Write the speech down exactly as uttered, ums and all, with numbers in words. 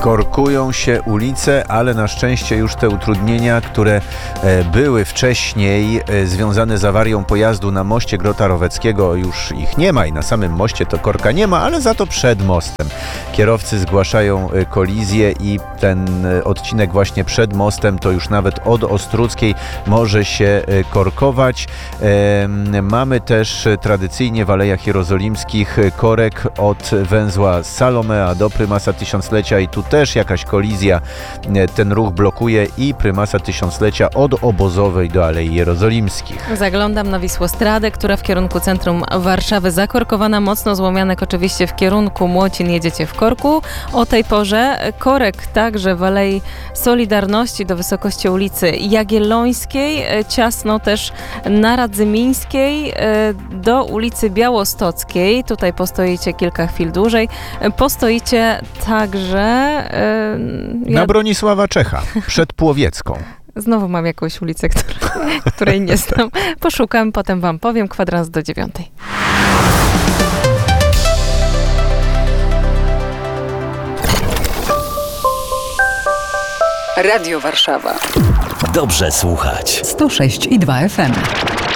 Korkują się ulice, ale na szczęście już te utrudnienia, które były wcześniej związane z awarią pojazdu na moście Grota Roweckiego, już ich nie ma i na samym moście to korka nie ma, ale za to przed mostem. Kierowcy zgłaszają kolizję i ten odcinek właśnie przed mostem to już nawet od Ostruckiej może się korkować. Mamy też tradycyjnie w Alejach Jerozolimskich korek od węzła Salomea do Prymasa Tysiąclecia i tu też jakaś kolizja ten ruch blokuje i Prymasa Tysiąclecia od Obozowej do Alei Jerozolimskich. Zaglądam na Wisłostradę, która w kierunku centrum Warszawy zakorkowana, mocno złomianek oczywiście w kierunku Młocin, jedziecie w korku. O tej porze korek także w Alei Solidarności do wysokości ulicy Jagiellońskiej, ciasno też na Radzymińskiej do ulicy Białostockiej. Tutaj postoicie kilka chwil dłużej. Postoicie także na ja... Bronisława Czecha, przed Płowiecką. Znowu mam jakąś ulicę, która, której nie znam. Poszukam, potem wam powiem. Kwadrans do dziewiątej. Radio Warszawa. Dobrze słuchać. sto sześć i dwa F M.